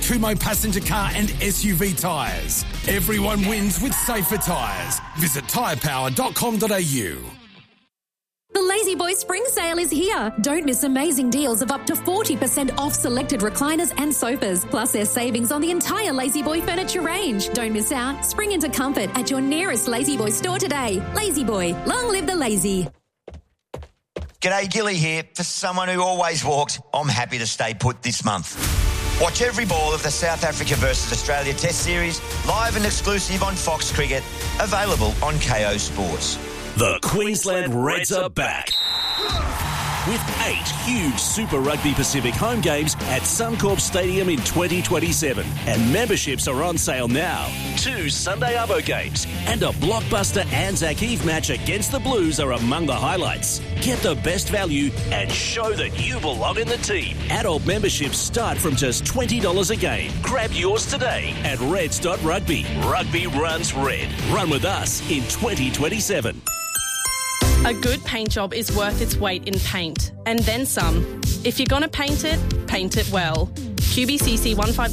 Kumho passenger car and SUV tyres. Everyone wins with safer tyres. Visit tyrepower.com.au. The Lazy Boy Spring Sale is here. Don't miss amazing deals of up to 40% off selected recliners and sofas. Plus, there's savings on the entire Lazy Boy furniture range. Don't miss out. Spring into comfort at your nearest Lazy Boy store today. Lazy Boy, long live the lazy. G'day, Gilly here. For someone who always walked, I'm happy to stay put this month. Watch every ball of the South Africa versus Australia Test Series live and exclusive on Fox Cricket, available on KO Sports. The Queensland Reds are back with 8 huge Super Rugby Pacific home games at Suncorp Stadium in 2027. And memberships are on sale now. 2 Sunday Arvo games and a blockbuster Anzac Eve match against the Blues are among the highlights. Get the best value and show that you belong in the team. Adult memberships start from just $20 a game. Grab yours today at reds.rugby. Rugby runs red. Run with us in 2027. A good paint job is worth its weight in paint, and then some. If you're going to paint it well. QBCC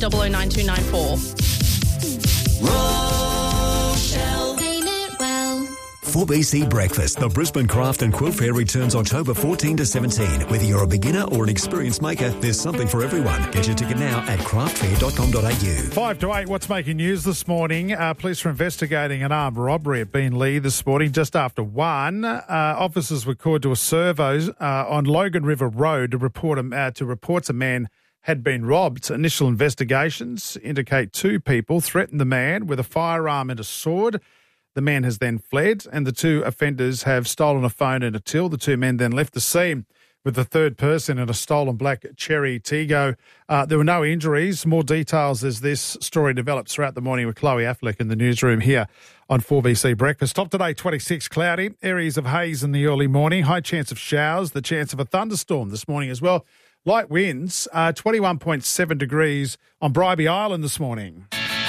15009294. Rochelle, paint it well. 4BC Breakfast, the Brisbane Craft and Quilt Fair returns October 14 to 17. Whether you're a beginner or an experienced maker, there's something for everyone. Get your ticket now at craftfair.com.au. 5 to 8, what's making news this morning? Police are investigating an armed robbery at Beenleigh this morning, just after 1. Officers were called to a servo on Logan River Road to reports a man had been robbed. Initial investigations indicate 2 people threatened the man with a firearm and a sword. The man has then fled, and the 2 offenders have stolen a phone and a till. The 2 men then left the scene with the third person in a stolen black Cherry Tiggo. There were no injuries. More details as this story develops throughout the morning with Chloe Affleck in the newsroom here on 4BC Breakfast. Top today, 26 cloudy, areas of haze in the early morning, high chance of showers, the chance of a thunderstorm this morning as well. Light winds, 21.7 degrees on Bribie Island this morning.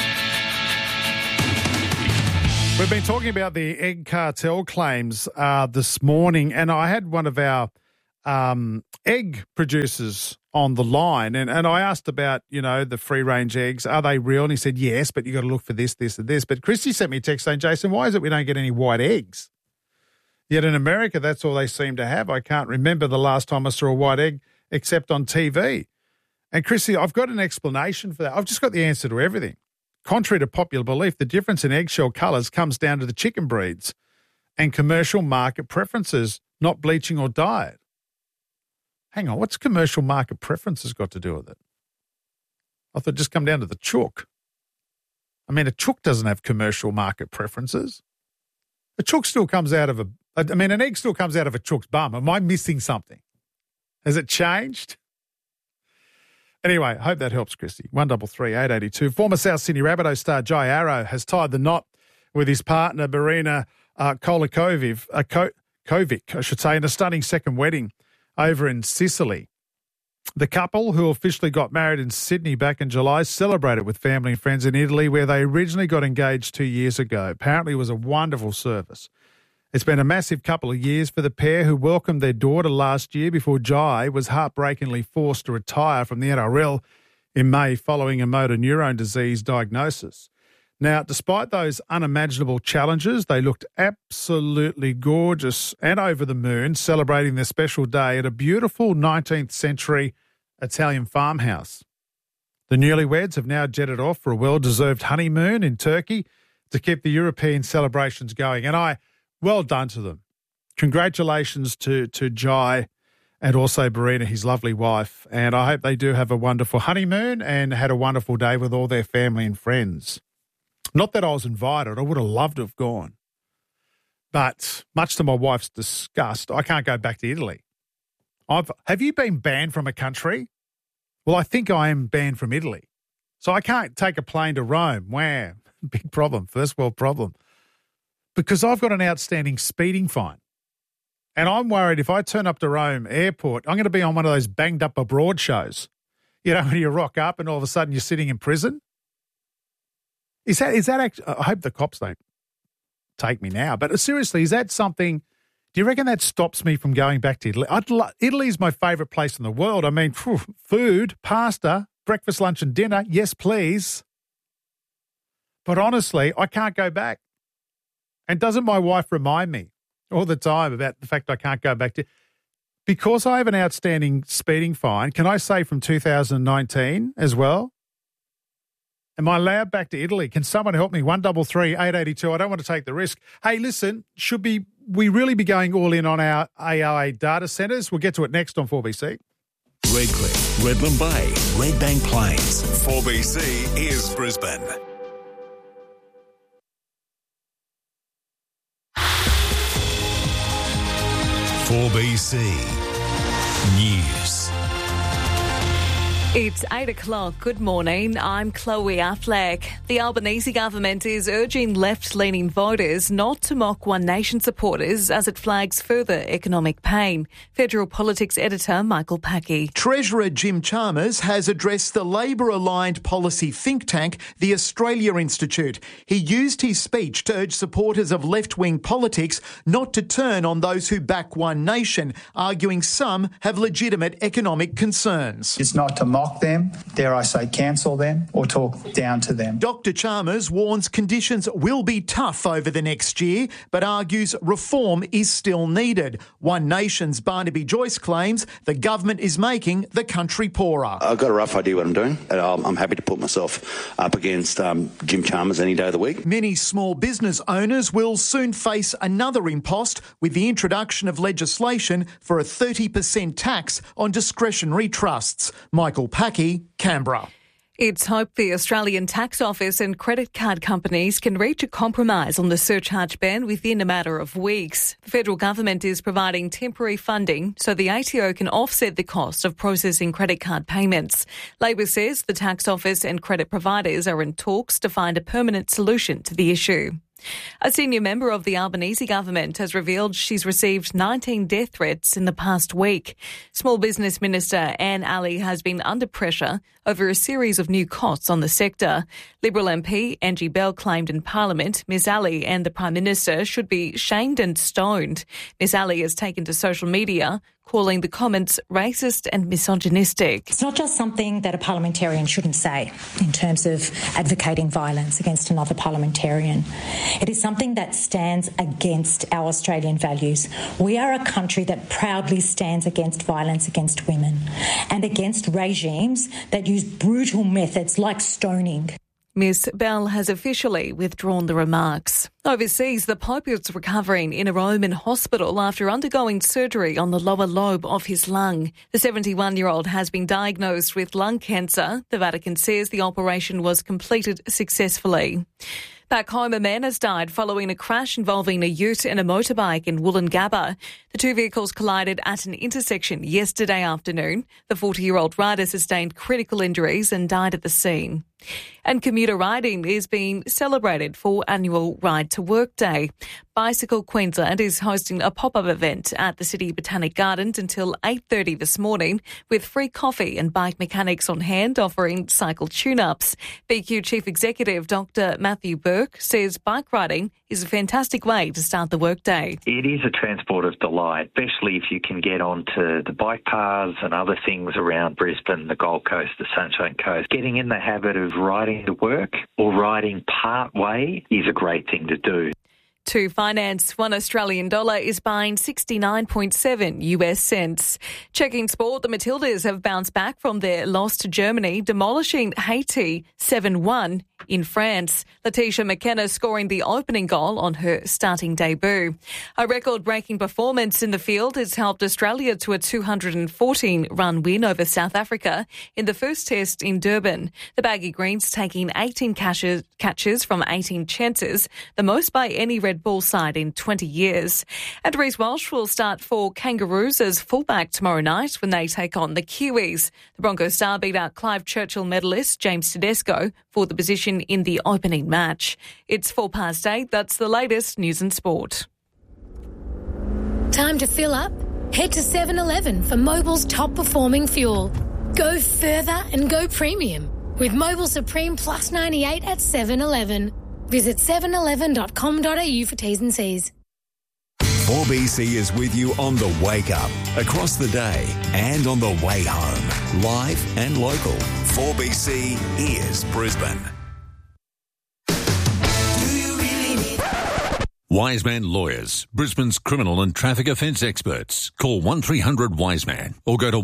We've been talking about the egg cartel claims this morning, and I had one of our egg producers on the line, and I asked about, the free-range eggs. Are they real? And he said, yes, but you got to look for this, this, and this. But Christy sent me a text saying, Jason, why is it we don't get any white eggs? Yet in America, that's all they seem to have. I can't remember the last time I saw a white egg except on TV. And Christy, I've got an explanation for that. I've just got the answer to everything. Contrary to popular belief, the difference in eggshell colours comes down to the chicken breeds and commercial market preferences, not bleaching or diet. Hang on, what's commercial market preferences got to do with it? I thought it'd just come down to the chook. I mean, a chook doesn't have commercial market preferences. A chook still comes out of an egg still comes out of a chook's bum. Am I missing something? Has it changed? Anyway, I hope that helps, Christy. 1338 882. Former South Sydney Rabbitohs star Jai Arrow has tied the knot with his partner, Marina Kolikovic, in a stunning second wedding over in Sicily. The couple, who officially got married in Sydney back in July, celebrated with family and friends in Italy, where they originally got engaged 2 years ago. Apparently, it was a wonderful service. It's been a massive couple of years for the pair, who welcomed their daughter last year before Jai was heartbreakingly forced to retire from the NRL in May following a motor neurone disease diagnosis. Now, despite those unimaginable challenges, they looked absolutely gorgeous and over the moon, celebrating their special day at a beautiful 19th century Italian farmhouse. The newlyweds have now jetted off for a well-deserved honeymoon in Turkey to keep the European celebrations going. And well done to them. Congratulations to Jai and also Marina, his lovely wife. And I hope they do have a wonderful honeymoon and had a wonderful day with all their family and friends. Not that I was invited. I would have loved to have gone. But much to my wife's disgust, I can't go back to Italy. Have you been banned from a country? Well, I think I am banned from Italy. So I can't take a plane to Rome. Wow, big problem, first world problem. Because I've got an outstanding speeding fine. And I'm worried if I turn up to Rome airport, I'm going to be on one of those banged up abroad shows. You know, when you rock up and all of a sudden you're sitting in prison. Is that actually, I hope the cops don't take me now, but seriously, is that something, do you reckon that stops me from going back to Italy? Italy is my favourite place in the world. I mean, food, pasta, breakfast, lunch and dinner. Yes, please. But honestly, I can't go back. And doesn't my wife remind me all the time about the fact I can't go back to... Because I have an outstanding speeding fine, can I say from 2019 as well? Am I allowed back to Italy? Can someone help me? 133 882. I don't want to take the risk. Hey, listen, should we really be going all in on our AI data centres? We'll get to it next on 4BC. Redcliffe, Redland Bay, Redbank Plains. 4BC is Brisbane. For BC News. It's 8 o'clock. Good morning. I'm Chloe Affleck. The Albanese government is urging left-leaning voters not to mock One Nation supporters as it flags further economic pain. Federal Politics editor Michael Packey. Treasurer Jim Chalmers has addressed the Labor-aligned policy think tank, the Australia Institute. He used his speech to urge supporters of left-wing politics not to turn on those who back One Nation, arguing some have legitimate economic concerns. It's not to mock them, dare I say cancel them, or talk down to them. Dr Chalmers warns conditions will be tough over the next year, but argues reform is still needed. One Nation's Barnaby Joyce claims the government is making the country poorer. I've got a rough idea what I'm doing, and I'm happy to put myself up against Jim Chalmers any day of the week. Many small business owners will soon face another impost with the introduction of legislation for a 30% tax on discretionary trusts. Michael Packey, Canberra. It's hoped the Australian Tax Office and credit card companies can reach a compromise on the surcharge ban within a matter of weeks. The federal government is providing temporary funding so the ATO can offset the cost of processing credit card payments. Labor says the Tax Office and credit providers are in talks to find a permanent solution to the issue. A senior member of the Albanese government has revealed she's received 19 death threats in the past week. Small Business Minister Anne Alley has been under pressure over a series of new costs on the sector. Liberal MP Angie Bell claimed in Parliament Miss Alley and the Prime Minister should be shamed and stoned. Miss Alley has taken to social media, calling the comments racist and misogynistic. It's not just something that a parliamentarian shouldn't say in terms of advocating violence against another parliamentarian. It is something that stands against our Australian values. We are a country that proudly stands against violence against women and against regimes that use brutal methods like stoning. Miss Bell has officially withdrawn the remarks. Overseas, the Pope is recovering in a Roman hospital after undergoing surgery on the lower lobe of his lung. The 71-year-old has been diagnosed with lung cancer. The Vatican says the operation was completed successfully. Back home, a man has died following a crash involving a ute and a motorbike in Woolloongabba. The two vehicles collided at an intersection yesterday afternoon. The 40-year-old rider sustained critical injuries and died at the scene. And commuter riding is being celebrated for annual Ride to Work Day. Bicycle Queensland is hosting a pop-up event at the City Botanic Gardens until 8:30 this morning with free coffee and bike mechanics on hand offering cycle tune-ups. BQ Chief Executive Dr Matthew Burke says bike riding is a fantastic way to start the workday. It is a transport of delight, especially if you can get onto the bike paths and other things around Brisbane, the Gold Coast, the Sunshine Coast. Getting in the habit of riding to work or riding part way is a great thing to do. To finance, $1 Australian is buying 69.7 US cents. Checking sport, the Matildas have bounced back from their loss to Germany, demolishing Haiti 7-1 in France. Letitia McKenna scoring the opening goal on her starting debut. A record-breaking performance in the field has helped Australia to a 214-run win over South Africa in the first test in Durban. The Baggy Greens taking 18 catches from 18 chances, the most by any Red Bull side in 20 years. And Reece Walsh will start for Kangaroos as fullback tomorrow night when they take on the Kiwis. The Broncos star beat out Clive Churchill medalist James Tedesco for the position in the opening match. It's 8:04. That's the latest news and sport. Time to fill up? Head to 7-Eleven for Mobil's top performing fuel. Go further and go premium with Mobil Supreme Plus 98 at 7-Eleven. Visit 7eleven.com.au for T's and C's. 4BC is with you on the wake up, across the day and on the way home. Live and local. 4BC is Brisbane. Wiseman Lawyers, Brisbane's criminal and traffic offence experts. Call 1300 Wiseman or go to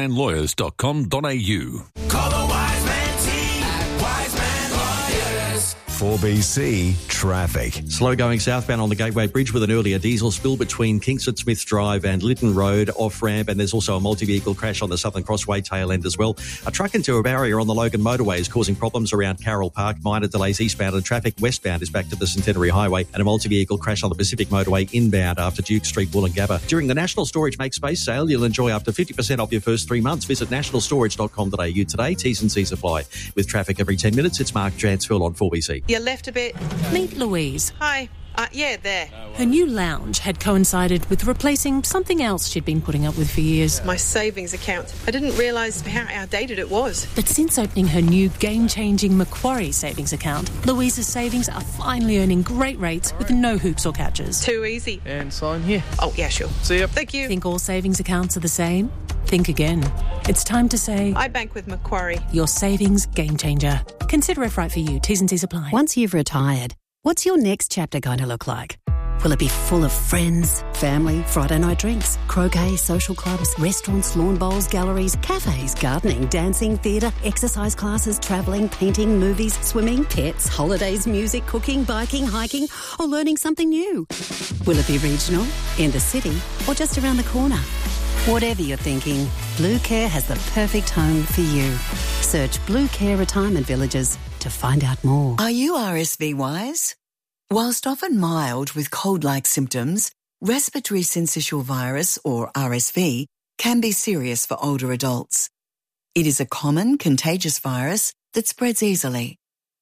wisemanlawyers.com.au. Call the Wiseman team at Wiseman Lawyers. 4BC Traffic. Slow going southbound on the Gateway Bridge with an earlier diesel spill between Kingston Smith Drive and Lytton Road off-ramp, and there's also a multi-vehicle crash on the Southern Crossway tail end as well. A truck into a barrier on the Logan motorway is causing problems around Carroll Park. Minor delays eastbound, and traffic westbound is back to the Centenary Highway, and a multi-vehicle crash on the Pacific Motorway inbound after Duke Street, Wollongabba. During the National Storage Make Space sale, you'll enjoy up to 50% off your first 3 months. Visit nationalstorage.com.au today. T's and C's apply. With traffic every 10 minutes, it's Mark Jansfield on 4BC. You left a bit. Meet Louise. Hi. Yeah, there. Her new lounge had coincided with replacing something else she'd been putting up with for years. My savings account. I didn't realise how outdated it was. But since opening her new game-changing Macquarie savings account, Louise's savings are finally earning great rates with no hoops or catches. Too easy. And sign here. Oh, yeah, sure. See ya. Thank you. Think all savings accounts are the same? Think again. It's time to say... I bank with Macquarie. Your savings game changer. Consider if right for you. T's and C's apply. Once you've retired, what's your next chapter going to look like? Will it be full of friends, family, Friday night drinks, croquet, social clubs, restaurants, lawn bowls, galleries, cafes, gardening, dancing, theatre, exercise classes, travelling, painting, movies, swimming, pets, holidays, music, cooking, biking, hiking, or learning something new? Will it be regional, in the city, or just around the corner? Whatever you're thinking, Blue Care has the perfect home for you. Search Blue Care Retirement Villages to find out more. Are you RSV wise? Whilst often mild with cold-like symptoms, respiratory syncytial virus, or RSV, can be serious for older adults. It is a common contagious virus that spreads easily.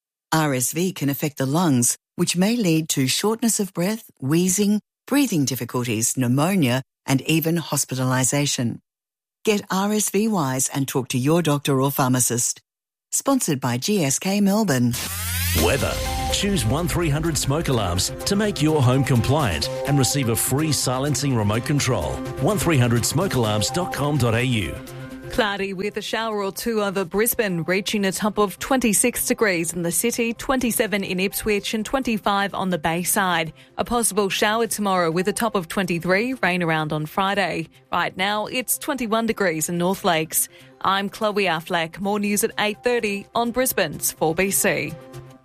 RSV can affect the lungs, which may lead to shortness of breath, wheezing, breathing difficulties, pneumonia, and even hospitalisation. Get RSV wise and talk to your doctor or pharmacist. Sponsored by GSK Melbourne. Weather. Choose 1300 Smoke Alarms to make your home compliant and receive a free silencing remote control. 1300smokealarms.com.au. Cloudy with a shower or two over Brisbane, reaching a top of 26 degrees in the city, 27 in Ipswich and 25 on the Bayside. A possible shower tomorrow with a top of 23, rain around on Friday. Right now, it's 21 degrees in North Lakes. I'm Chloe Affleck. More news at 8:30 on Brisbane's 4BC.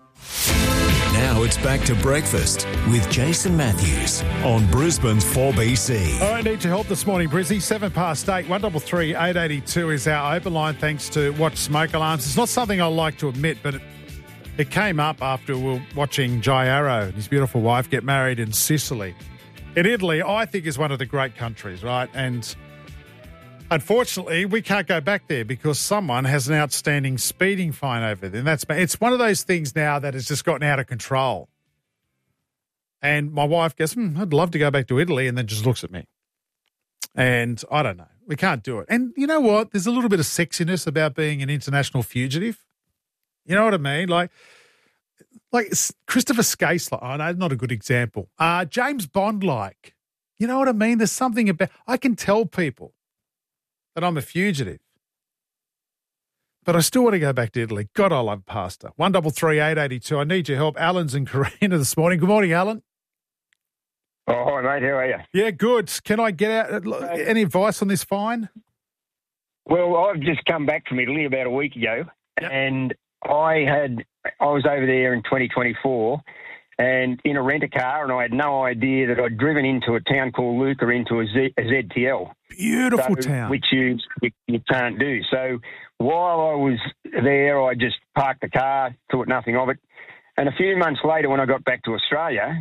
Now it's back to breakfast with Jason Matthews on Brisbane's 4BC. All right, need your help this morning, Brizzy. 8, 133 882 is our open line, thanks to Watch Smoke Alarms. It's not something I like to admit, but it came up after we were watching Jai Arrow and his beautiful wife get married in Sicily. In Italy, I think, is one of the great countries, right? And unfortunately, we can't go back there because someone has an outstanding speeding fine over there. And it's one of those things now that has just gotten out of control. And my wife goes, I'd love to go back to Italy, and then just looks at me. And I don't know. We can't do it. And you know what? There's a little bit of sexiness about being an international fugitive. You know what I mean? Like Christopher Skase, I know, not a good example. James Bond-like. You know what I mean? There's something about, I can tell people that I'm a fugitive, but I still want to go back to Italy. God, I love pasta. 133 882. I need your help. Alan's in Carina this morning. Good morning, Alan. Oh, hi, mate. How are you? Yeah, good. Can I get out any advice on this fine? Well, I've just come back from Italy about a week ago, and I was over there in 2024 and in a rent-a-car, and I had no idea that I'd driven into a town called Lucca into a ZTL. Beautiful town. Which you can't do. So while I was there, I just parked the car, thought nothing of it. And a few months later, when I got back to Australia,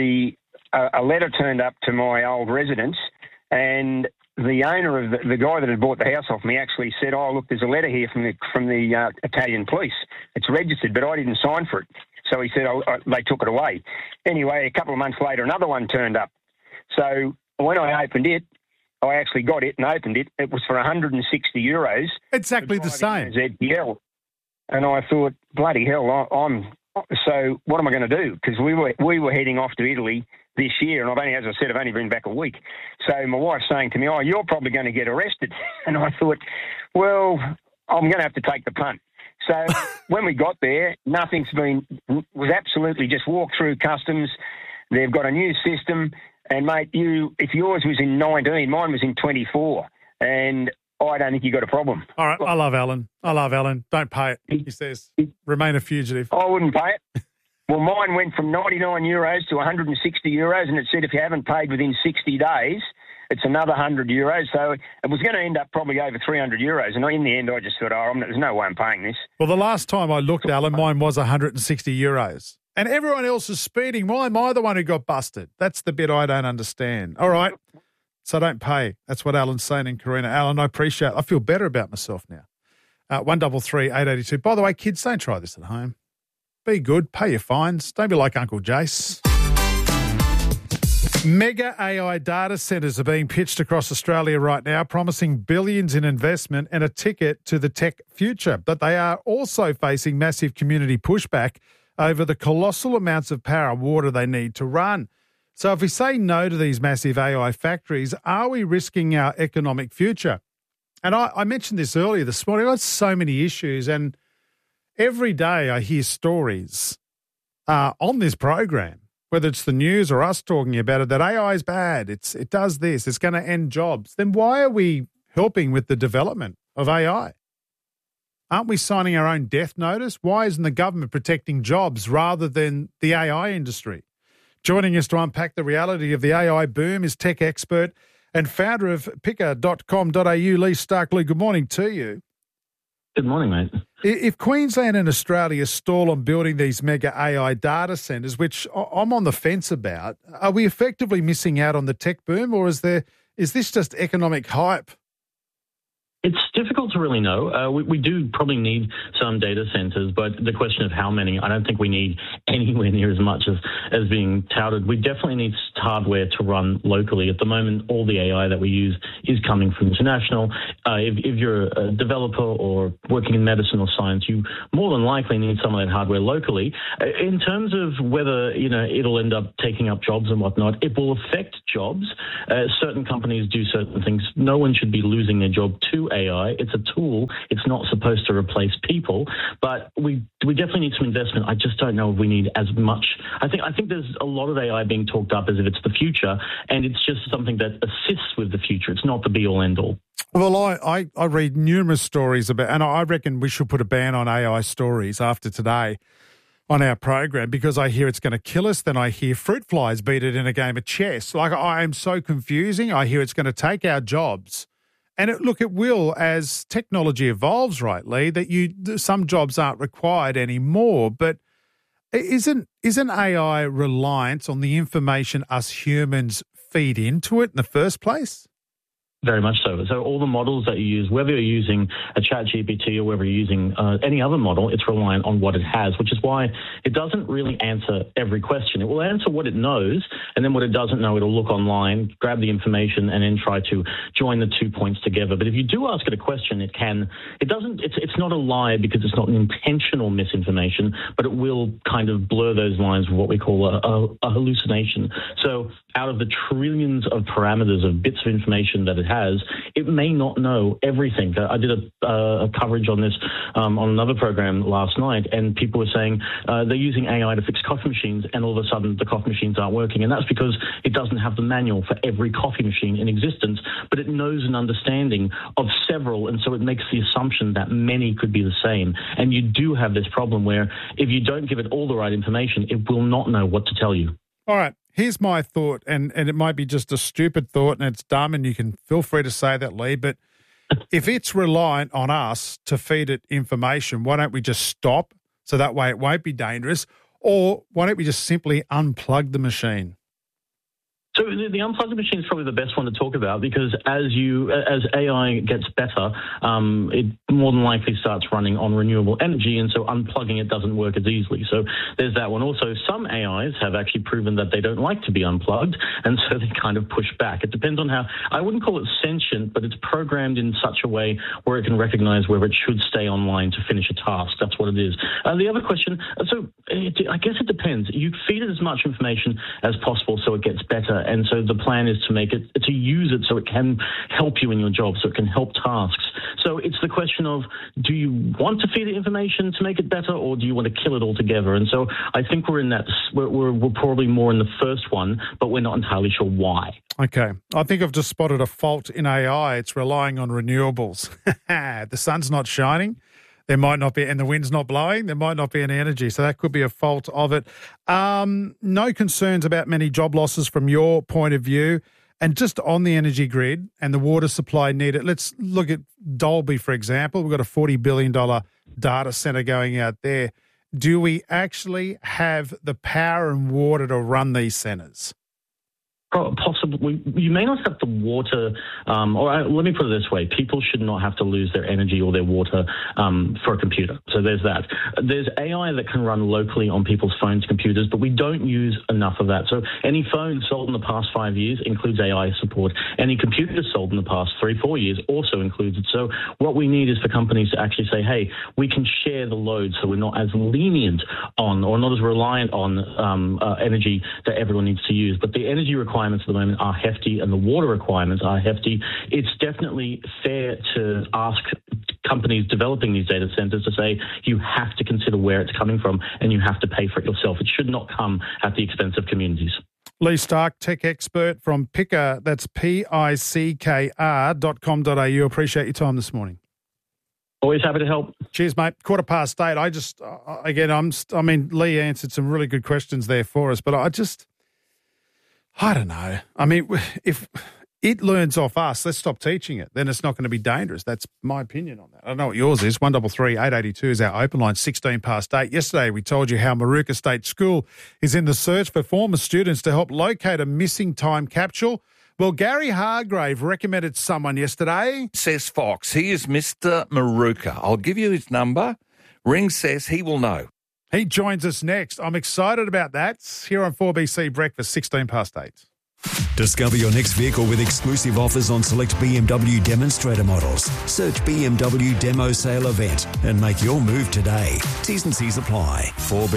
a letter turned up to my old residence, and the owner of the guy that had bought the house off me actually said, "Oh, look, there's a letter here from the Italian police. It's registered, but I didn't sign for it." So he said, they took it away. Anyway, a couple of months later, another one turned up. So when I opened it, I actually got it and opened it. It was for €160. Exactly the same. ZPL. And I thought, bloody hell, so what am I going to do? Because we were heading off to Italy this year, and I've only been back a week. So my wife's saying to me, "Oh, you're probably going to get arrested." And I thought, well, I'm going to have to take the punt. So when we got there, was absolutely just walk through customs. They've got a new system. And, mate, if yours was in 19, mine was in 24. And I don't think you got a problem. All right, I love Alan. Don't pay it, he says. Remain a fugitive. I wouldn't pay it. Well, mine went from 99 euros to 160 euros, and it said if you haven't paid within 60 days, it's another 100 euros. So it was going to end up probably over 300 euros. And in the end, I just thought, there's no way I'm paying this. Well, the last time I looked, Alan, mine was 160 euros. And everyone else is speeding. Why am I the one who got busted? That's the bit I don't understand. All right. So don't pay. That's what Alan's saying in Carina. Alan, I feel better about myself now. 133 882. By the way, kids, don't try this at home. Be good. Pay your fines. Don't be like Uncle Jace. Mega AI data centres are being pitched across Australia right now, promising billions in investment and a ticket to the tech future. But they are also facing massive community pushback over the colossal amounts of power and water they need to run. So if we say no to these massive AI factories, are we risking our economic future? And I mentioned this earlier this morning. I've got so many issues, and every day I hear stories on this program, whether it's the news or us talking about it, that AI is bad. It does this. It's going to end jobs. Then why are we helping with the development of AI? Aren't we signing our own death notice? Why isn't the government protecting jobs rather than the AI industry? Joining us to unpack the reality of the AI boom is tech expert and founder of picker.com.au, Lee Stark. Lee, good morning to you. Good morning, mate. If Queensland and Australia stall on building these mega AI data centres, which I'm on the fence about, are we effectively missing out on the tech boom, or is this just economic hype? It's difficult to really know. We do probably need some data centers, but the question of how many, I don't think we need anywhere near as much as being touted. We definitely need hardware to run locally. At the moment, all the AI that we use is coming from international. If you're a developer or working in medicine or science, you more than likely need some of that hardware locally. In terms of whether it'll end up taking up jobs and whatnot, it will affect jobs. Certain companies do certain things. No one should be losing their job to AI. It's a tool. It's not supposed to replace people, but we definitely need some investment. I just don't know if we need as much. I think there's a lot of AI being talked up as if it's the future, and it's just something that assists with the future. It's not the be-all, end-all. Well, I read numerous stories about, and I reckon we should put a ban on AI stories after today on our program, because I hear it's going to kill us. Then I hear fruit flies beat it in a game of chess. Like, I am so confusing. I hear it's going to take our jobs. And it will, as technology evolves, right, Lee, that some jobs aren't required anymore. But isn't AI reliant on the information us humans feed into it in the first place? Very much so. So all the models that you use, whether you're using a ChatGPT or whether you're using any other model, it's reliant on what it has, which is why it doesn't really answer every question. It will answer what it knows, and then what it doesn't know, it'll look online, grab the information, and then try to join the 2 points together. But if you do ask it a question, it's not a lie because it's not an intentional misinformation, but it will kind of blur those lines with what we call a hallucination. So out of the trillions of parameters of bits of information that it has, it may not know everything. I did a coverage on this on another program last night, and people were saying they're using AI to fix coffee machines, and all of a sudden the coffee machines aren't working. And that's because it doesn't have the manual for every coffee machine in existence, but it knows an understanding of several, and so it makes the assumption that many could be the same. And you do have this problem where if you don't give it all the right information, it will not know what to tell you. All right. Here's my thought, and it might be just a stupid thought and it's dumb, and you can feel free to say that, Lee, but if it's reliant on us to feed it information, why don't we just stop so that way it won't be dangerous? Or why don't we just simply unplug the machine? So the unplugged machine is probably the best one to talk about, because as AI gets better, it more than likely starts running on renewable energy, and so unplugging it doesn't work as easily. So there's that one. Also, some AIs have actually proven that they don't like to be unplugged, and so they kind of push back. It depends on how, I wouldn't call it sentient, but it's programmed in such a way where it can recognize whether it should stay online to finish a task. That's what it is. The other question, so I guess it depends. You feed it as much information as possible so it gets better. And so the plan is to use it so it can help you in your job, so it can help tasks. So it's the question of, do you want to feed it information to make it better, or do you want to kill it altogether? And so I think we're probably more in the first one, but we're not entirely sure why. Okay. I think I've just spotted a fault in AI. It's relying on renewables. The sun's not shining. There might not be, and the wind's not blowing. There might not be any energy. So that could be a fault of it. No concerns about many job losses from your point of view. And just on the energy grid and the water supply needed, let's look at Dalby, for example. We've got a $40 billion data centre going out there. Do we actually have the power and water to run these centres? Possibly. You may not have the water, or let me put it this way. People should not have to lose their energy or their water for a computer. So there's that. There's AI that can run locally on people's phones, computers, but we don't use enough of that. So any phone sold in the past 5 years includes AI support. Any computer sold in the past 3-4 years also includes it. So what we need is for companies to actually say, hey, we can share the load so we're not as lenient on or not as reliant on energy that everyone needs to use. But the energy requirements at the moment are hefty and the water requirements are hefty. It's definitely fair to ask companies developing these data centers to say you have to consider where it's coming from and you have to pay for it yourself. It should not come at the expense of communities. Lee Stark, tech expert from Picker, that's pickr.com.au. Appreciate your time this morning. Always happy to help. Cheers, mate. 8:15. Lee answered some really good questions there for us, but I don't know. I mean, if it learns off us, let's stop teaching it. Then it's not going to be dangerous. That's my opinion on that. I don't know what yours is. 133 882 is our open line, 8:16. Yesterday, we told you how Maruka State School is in the search for former students to help locate a missing time capsule. Well, Gary Hargrave recommended someone yesterday. Says Fox, he is Mr. Maruka. I'll give you his number. Ring says he will know. He joins us next. I'm excited about that. Here on 4BC Breakfast, 8:16. Discover your next vehicle with exclusive offers on select BMW demonstrator models. Search BMW Demo Sale Event and make your move today. T's and C's apply.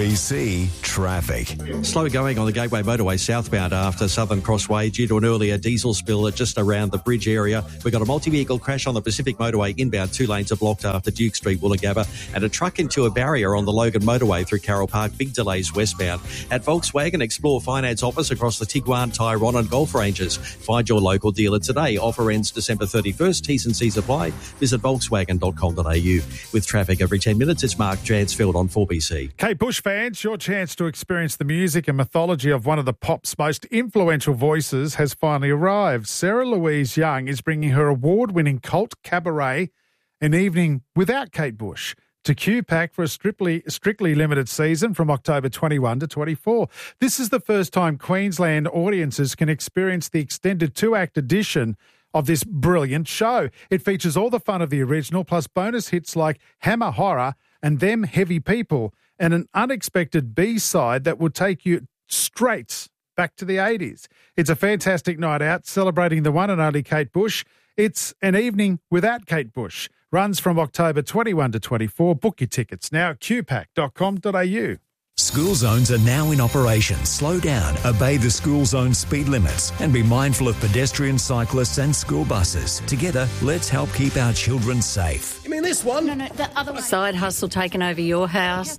4BC Traffic. Slow going on the Gateway Motorway southbound after Southern Crossway due to an earlier diesel spill at just around the bridge area. We've got a multi-vehicle crash on the Pacific Motorway inbound. 2 lanes are blocked after Duke Street, Woolloongabba, and a truck into a barrier on the Logan Motorway through Carroll Park. Big delays westbound. At Volkswagen, explore finance offers across the Tiguan, Tyrone and Golf ranges. Find your local dealer today. Offer ends December 31st. T's and C's apply. Visit Volkswagen.com.au. With traffic every 10 minutes, it's Mark Jansfield on 4BC. Kate Bush fans, your chance to experience the music and mythology of one of the pop's most influential voices has finally arrived. Sarah Louise Young is bringing her award-winning cult cabaret, An Evening Without Kate Bush, to QPAC for a strictly limited season from October 21 to 24. This is the first time Queensland audiences can experience the extended 2-act edition of this brilliant show. It features all the fun of the original, plus bonus hits like Hammer Horror and Them Heavy People, and an unexpected B-side that will take you straight back to the 80s. It's a fantastic night out celebrating the one and only Kate Bush. It's An Evening Without Kate Bush. Runs from October 21 to 24. Book your tickets now at qpac.com.au. School zones are now in operation. Slow down, obey the school zone speed limits, and be mindful of pedestrians, cyclists and school buses. Together, let's help keep our children safe. You mean this one? No, the other one. Side hustle taking over your house.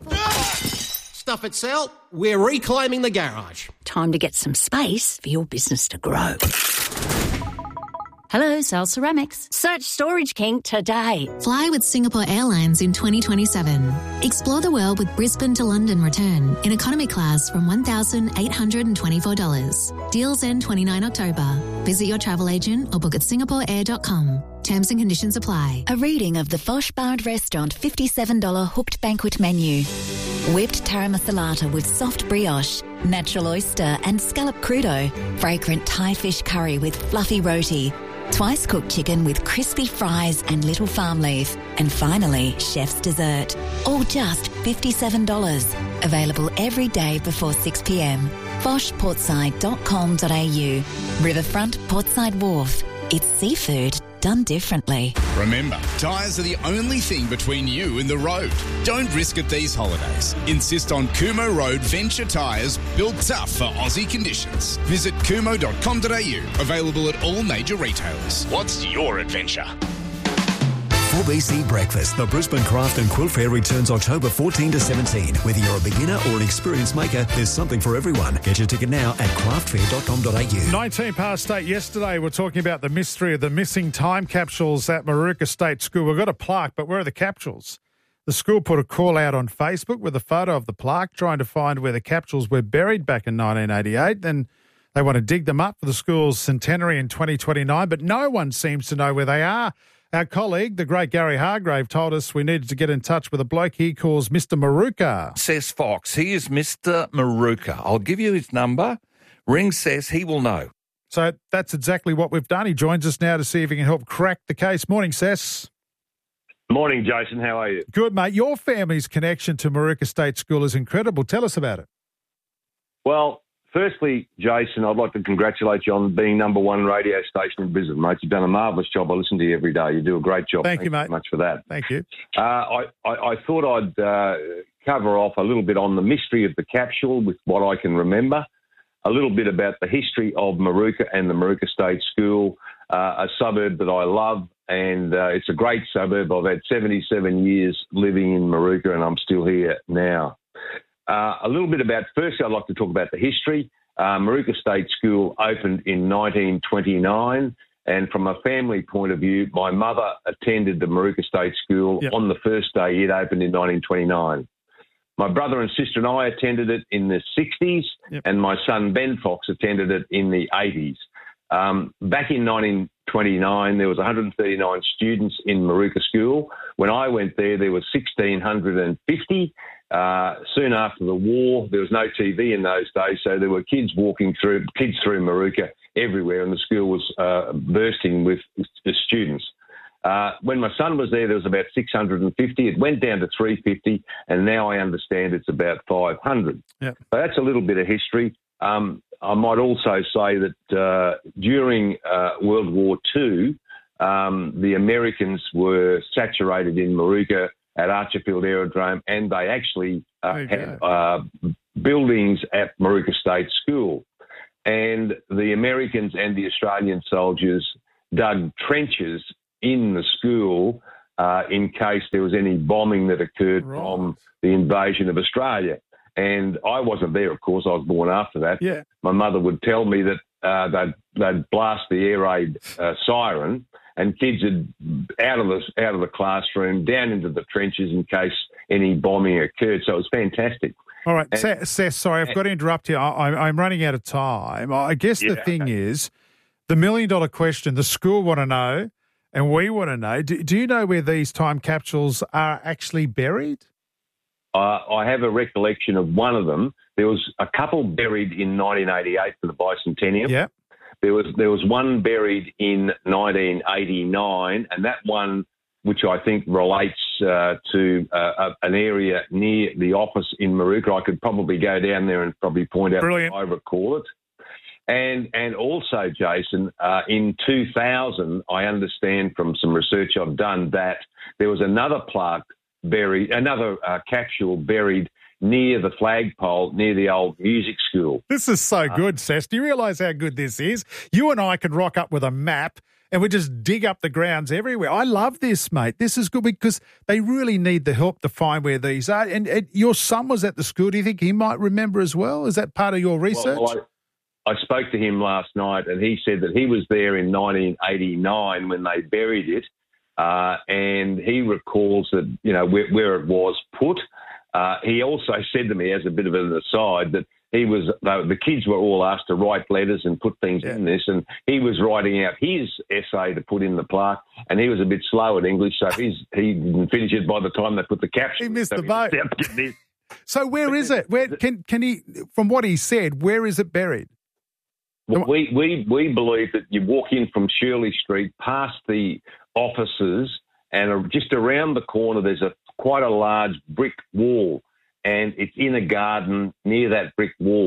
Stuff it, Sal. We're reclaiming the garage. Time to get some space for your business to grow. Hello, Sal Ceramics. Search Storage King today. Fly with Singapore Airlines in 2027. Explore the world with Brisbane to London return in economy class from $1,824. Deals end 29 October. Visit your travel agent or book at singaporeair.com. Terms and conditions apply. A reading of the Fosh Bar and Restaurant $57 hooked banquet menu. Whipped taramasalata with soft brioche, natural oyster and scallop crudo, fragrant Thai fish curry with fluffy roti, twice cooked chicken with crispy fries and little farm leaf, and finally, chef's dessert. All just $57. Available every day before 6 p.m. foshportside.com.au. Riverfront Portside Wharf. It's seafood done differently. Remember, tyres are the only thing between you and the road. Don't risk it these holidays. Insist on Kumo Road Venture tyres, built tough for Aussie conditions. Visit kumo.com.au, available at all major retailers. What's your adventure? 4BC Breakfast, the Brisbane Craft and Quilt Fair returns October 14 to 17. Whether you're a beginner or an experienced maker, there's something for everyone. Get your ticket now at craftfair.com.au. 19 past 8 yesterday, we're talking about the mystery of the missing time capsules at Moorooka State School. We've got a plaque, but where are the capsules? The school put a call out on Facebook with a photo of the plaque, trying to find where the capsules were buried back in 1988. Then they want to dig them up for the school's centenary in 2029, but no one seems to know where they are. Our colleague, the great Gary Hargrave, told us we needed to get in touch with a bloke he calls Mr. Moorooka. Says Fox. He is Mr. Moorooka. I'll give you his number. Ring says he will know. So that's exactly what we've done. He joins us now to see if he can help crack the case. Morning, Sess. Morning, Jason. How are you? Good, mate. Your family's connection to Moorooka State School is incredible. Tell us about it. Well, firstly, Jason, I'd like to congratulate you on being number one radio station in Brisbane, mate. You've done a marvellous job. I listen to you every day. You do a great job. Thank you, mate. Thank you much for that. Thank you. I thought I'd cover off a little bit on the mystery of the capsule with what I can remember, a little bit about the history of Moorooka and the Moorooka State School, a suburb that I love, and it's a great suburb. I've had 77 years living in Moorooka, and I'm still here now. A little bit about, firstly, I'd like to talk about the history. Moorooka State School opened in 1929, and from a family point of view, my mother attended the Moorooka State School on the first day it opened in 1929. My brother and sister and I attended it in the 60s, and my son Ben Fox attended it in the 80s. Back in 1929, there was 139 students in Moorooka School. When I went there was 1,650. Soon after the war, there was no TV in those days, so there were kids through Moorooka everywhere, and the school was bursting with the students. When my son was there was about 650. It went down to 350, and now I understand it's about 500. So that's a little bit of history. I might also say that during World War II, the Americans were saturated in Moorooka at Archerfield Aerodrome, and they actually had buildings at Moorooka State School. And the Americans and the Australian soldiers dug trenches in the school in case there was any bombing that occurred from the invasion of Australia. And I wasn't there, of course. I was born after that. My mother would tell me that they'd blast the air raid siren, and kids would out of the classroom, down into the trenches in case any bombing occurred. So it was fantastic. All right, Seth, sorry, I've got to interrupt you. I'm running out of time. I guess the thing is, the $1 million question, the school want to know, and we want to know, do you know where these time capsules are actually buried? I have a recollection of one of them. There was a couple buried in 1988 for the bicentennial. Yeah. There was one buried in 1989, and that one, which I think relates to an area near the office in Moorooka. I could probably go down there and probably point out where I recall it. And also, Jason, in 2000, I understand from some research I've done that there was another capsule buried near the flagpole, near the old music school. This is so good, Seth. Do you realise how good this is? You and I could rock up with a map and we just dig up the grounds everywhere. I love this, mate. This is good because they really need the help to find where these are. And your son was at the school. Do you think he might remember as well? Is that part of your research? Well, I spoke to him last night, and he said that he was there in 1989 when they buried it, and he recalls that, where it was put. He also said to me, as a bit of an aside, that the kids were all asked to write letters and put things in this, and he was writing out his essay to put in the plaque, and he was a bit slow at English, so he didn't finish it by the time they put the caption. He missed the boat. So where is it? Where can he? From what he said, where is it buried? Well, we believe that you walk in from Shirley Street, past the offices, and just around the corner there's quite a large brick wall, and it's in a garden near that brick wall.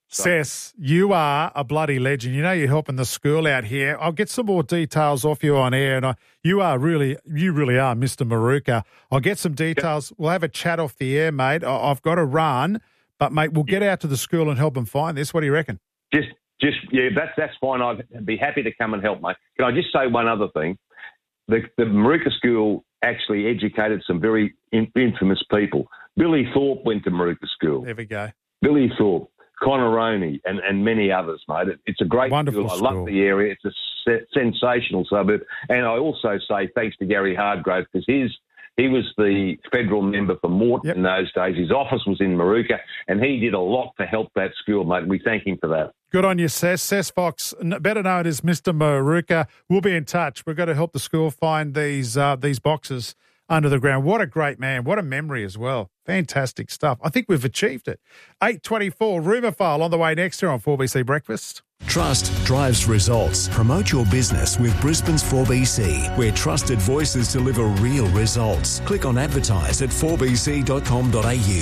Sess, you are a bloody legend. You know you're helping the school out here. I'll get some more details off you on air, and you really are Mr. Maruka. I'll get some details. We'll have a chat off the air, mate. I've got to run, but mate, we'll get out to the school and help them find this. What do you reckon? That's fine. I'd be happy to come and help, mate. Can I just say one other thing? The Maruka School actually educated some very infamous people. Billy Thorpe went to Maruka School. There we go. Billy Thorpe, Conoroni, and many others, mate. It's a great wonderful school. I love the area. It's a sensational suburb. And I also say thanks to Gary Hardgrove because he was the federal member for Moreton in those days. His office was in Maruka, and he did a lot to help that school, mate. We thank him for that. Good on you, Sess. Sess Fox, better known as Mr. Maruka. We'll be in touch. We've got to help the school find these boxes under the ground. What a great man. What a memory as well. Fantastic stuff. I think we've achieved it. 8:24, Rumour File on the way next here on 4BC Breakfast. Trust drives results. Promote your business with Brisbane's 4BC, where trusted voices deliver real results. Click on advertise at 4bc.com.au.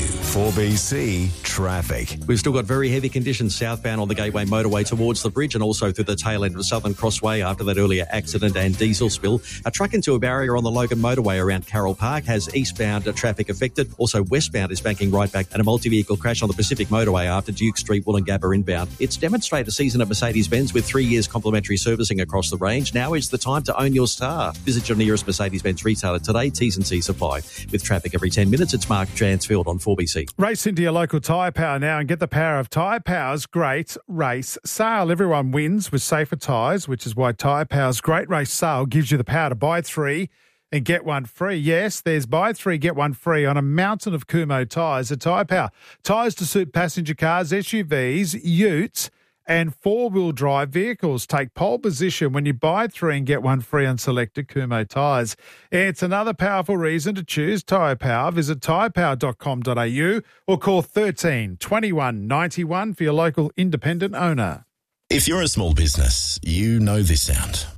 4BC Traffic. We've still got very heavy conditions southbound on the Gateway Motorway towards the bridge and also through the tail end of Southern Crossway after that earlier accident and diesel spill. A truck into a barrier on the Logan Motorway around Carroll Park has eastbound traffic affected. Also westbound is banking right back, and a multi-vehicle crash on the Pacific Motorway after Duke Street, Wollongabba inbound. It's demonstrator season at Mercedes-Benz with 3 years complimentary servicing across the range. Now is the time to own your star. Visit your nearest Mercedes-Benz retailer today. T's and C's apply. With traffic every 10 minutes, it's Mark Dransfield on 4BC. Race into your local Tyre Power now and get the power of Tyre Power's great race sale. Everyone wins with safer tyres, which is why Tyre Power's great race sale gives you the power to buy 3 and get 1 free. Yes, there's buy 3, get 1 free on a mountain of Kumho tyres at Tyre Power. Tyres to suit passenger cars, SUVs, utes, and 4-wheel drive vehicles. Take pole position when you buy 3 and get 1 free on selected Kumho tyres. It's another powerful reason to choose Tyre Power. Visit tyrepower.com.au or call 13 21 91 for your local independent owner. If you're a small business, you know this sound.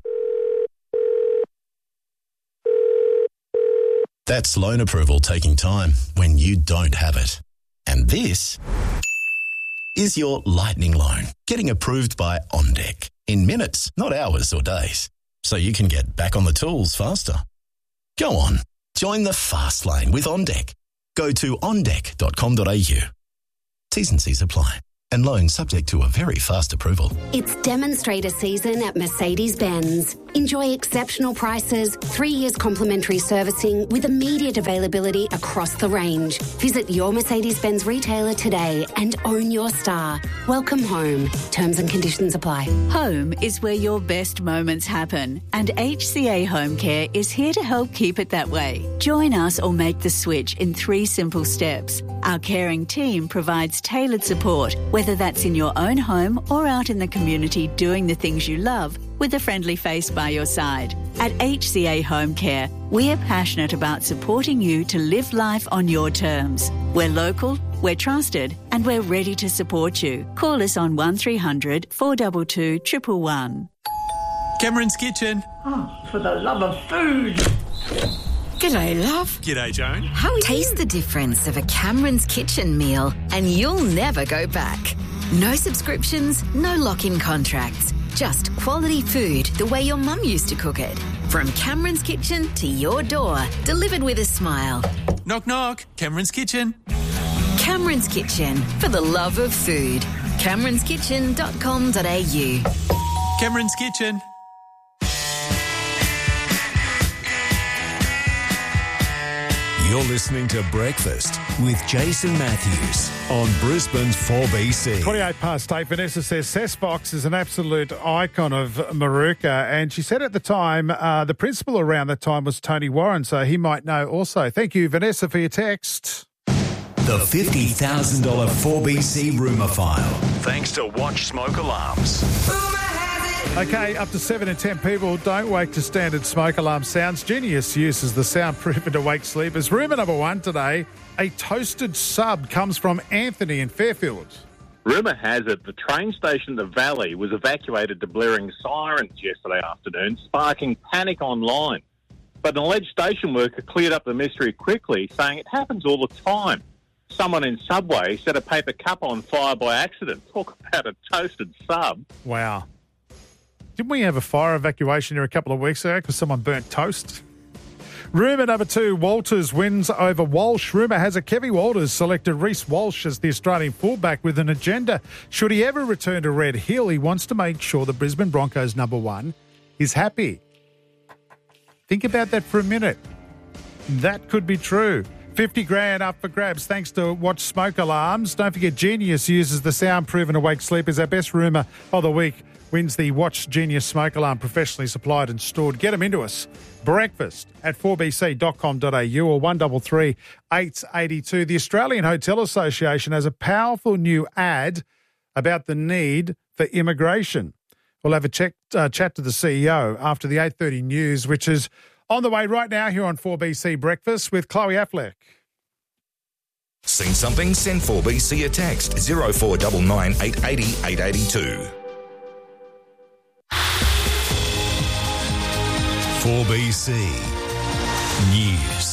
That's loan approval taking time when you don't have it. And this is your lightning loan getting approved by OnDeck in minutes, not hours or days, so you can get back on the tools faster. Go on, join the fast lane with OnDeck. Go to ondeck.com.au. T's and C's apply. And loan subject to a very fast approval. It's demonstrator season at Mercedes-Benz. Enjoy exceptional prices, 3 years complimentary servicing with immediate availability across the range. Visit your Mercedes-Benz retailer today and own your star. Welcome home. Terms and conditions apply. Home is where your best moments happen, and HCA Home Care is here to help keep it that way. Join us or make the switch in 3 simple steps. Our caring team provides tailored support, whether that's in your own home or out in the community doing the things you love with a friendly face by your side. At HCA Home Care, we're passionate about supporting you to live life on your terms. We're local, we're trusted, and we're ready to support you. Call us on 1300 422 111. Cameron's Kitchen. Oh, for the love of food. G'day, love. G'day, Joan. How are you? Taste the difference of a Cameron's Kitchen meal and you'll never go back. No subscriptions, no lock-in contracts. Just quality food the way your mum used to cook it. From Cameron's Kitchen to your door, delivered with a smile. Knock, knock. Cameron's Kitchen. Cameron's Kitchen, for the love of food. Cameron'sKitchen.com.au. Cameron's Kitchen. You're listening to Breakfast with Jason Matthews on Brisbane's 4BC. 28 past 8. Vanessa says Sess Fox is an absolute icon of Maruka, and she said at the time the principal around that time was Tony Warren, so he might know also. Thank you, Vanessa, for your text. The $50,000 4BC Rumour File. Thanks to Watch Smoke Alarms. Okay, up to 7 in 10 people don't wake to standard smoke alarm sounds. Genius uses the soundproofing to wake sleepers. Rumour number 1 today, a toasted sub comes from Anthony in Fairfield. Rumour has it the train station The Valley was evacuated to blaring sirens yesterday afternoon, sparking panic online. But an alleged station worker cleared up the mystery quickly, saying it happens all the time. Someone in Subway set a paper cup on fire by accident. Talk about a toasted sub. Wow. Didn't we have a fire evacuation here a couple of weeks ago because someone burnt toast? Rumour number 2, Walters wins over Walsh. Rumour has it Kevin Walters selected Reece Walsh as the Australian fullback with an agenda. Should he ever return to Red Hill, he wants to make sure the Brisbane Broncos number 1 is happy. Think about that for a minute. That could be true. 50 grand up for grabs thanks to Watch Smoke Alarms. Don't forget Genius uses the soundproven awake sleepers. Our best rumour of the week wins the Watch Genius Smoke Alarm, professionally supplied and stored. Get them into us. Breakfast at 4bc.com.au or 133 882. The Australian Hotel Association has a powerful new ad about the need for immigration. We'll have a chat to the CEO after the 8:30 news, which is on the way right now here on 4BC Breakfast with Chloe Affleck. Seen something? Send 4BC a text 0499 880 882. 4BC News.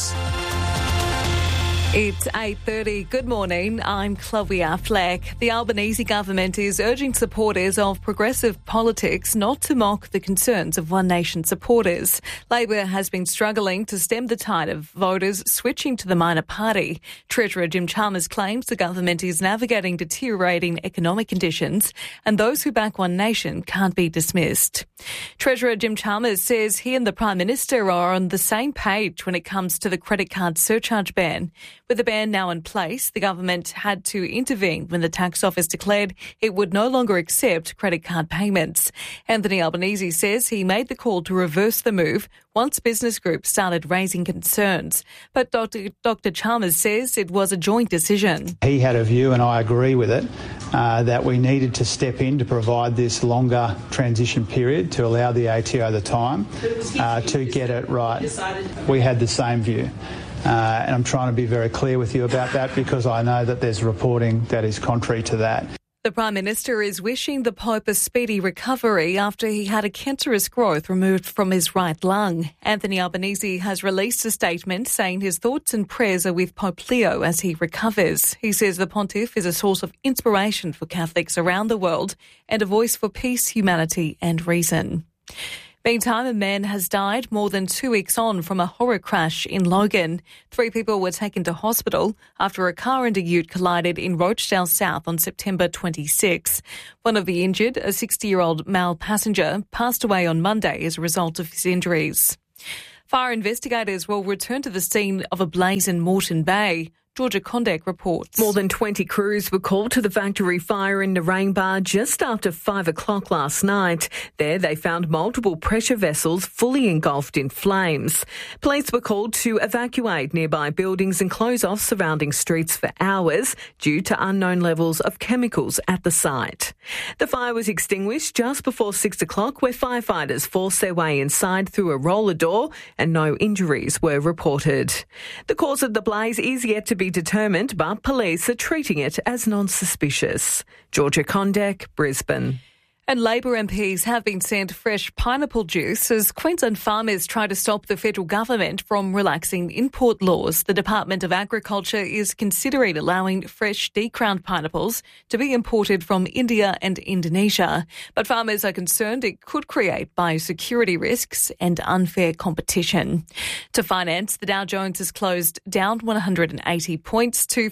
It's 8:30. Good morning. I'm Chloe Affleck. The Albanese government is urging supporters of progressive politics not to mock the concerns of One Nation supporters. Labor has been struggling to stem the tide of voters switching to the minor party. Treasurer Jim Chalmers claims the government is navigating deteriorating economic conditions and those who back One Nation can't be dismissed. Treasurer Jim Chalmers says he and the Prime Minister are on the same page when it comes to the credit card surcharge ban. With the ban now in place, the government had to intervene when the tax office declared it would no longer accept credit card payments. Anthony Albanese says he made the call to reverse the move once business groups started raising concerns. But Dr. Chalmers says it was a joint decision. He had a view, and I agree with it, that we needed to step in to provide this longer transition period to allow the ATO the time to get it right. We had the same view. And I'm trying to be very clear with you about that because I know that there's reporting that is contrary to that. The Prime Minister is wishing the Pope a speedy recovery after he had a cancerous growth removed from his right lung. Anthony Albanese has released a statement saying his thoughts and prayers are with Pope Leo as he recovers. He says the Pontiff is a source of inspiration for Catholics around the world and a voice for peace, humanity and reason. Meantime, a man has died more than 2 weeks on from a horror crash in Logan. 3 people were taken to hospital after a car and a ute collided in Rochdale South on September 26. One of the injured, a 60-year-old male passenger, passed away on Monday as a result of his injuries. Fire investigators will return to the scene of a blaze in Moreton Bay. Georgia Condek reports. More than 20 crews were called to the factory fire in Narangba just after 5 o'clock last night. There they found multiple pressure vessels fully engulfed in flames. Police were called to evacuate nearby buildings and close off surrounding streets for hours due to unknown levels of chemicals at the site. The fire was extinguished just before 6 o'clock where firefighters forced their way inside through a roller door and no injuries were reported. The cause of the blaze is yet to be determined, but police are treating it as non-suspicious. Georgia Condek, Brisbane. And Labor MPs have been sent fresh pineapple juice as Queensland farmers try to stop the federal government from relaxing import laws. The Department of Agriculture is considering allowing fresh decrowned pineapples to be imported from India and Indonesia. But farmers are concerned it could create biosecurity risks and unfair competition. To finance, the Dow Jones has closed down 180 points to